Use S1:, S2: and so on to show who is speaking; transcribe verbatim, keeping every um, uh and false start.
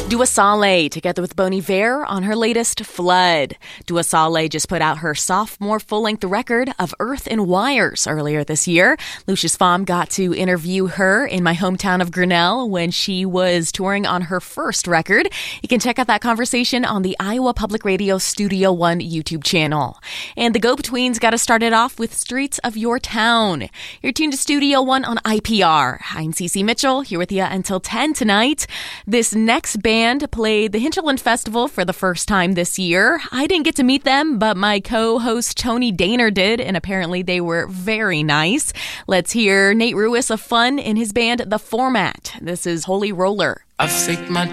S1: Dua Saleh together with Bon Iver on her latest Flood. Dua Saleh just put out her sophomore full-length record of Earth and Wires earlier this year. Lucius Pham got to interview her in my hometown of Grinnell when she was touring on her first record. You can check out that conversation on the Iowa Public Radio Studio One YouTube channel. And the Go-Betweens got us started off with Streets of Your Town. You're tuned to Studio One on I P R. I'm Cece Mitchell, here with you until ten tonight. This next band played the Hinterland Festival for the first time this year. I didn't get to meet them, but my co-host Tony Daner did, and apparently they were very nice. Let's hear Nate Ruis of Fun and his band The Format. This is Holy Roller.
S2: I faked my